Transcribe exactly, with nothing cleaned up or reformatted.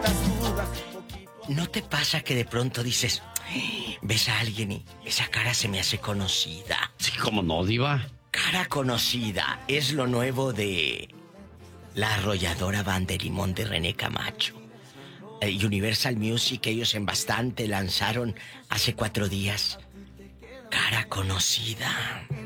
¿No te pasa que de pronto dices, ves a alguien y esa cara se me hace conocida? Sí, cómo no, diva. Cara conocida es lo nuevo de la arrolladora Banda de Limón de René Camacho. Eh, Universal Music, ellos en Bastante lanzaron hace cuatro días Cara Conocida.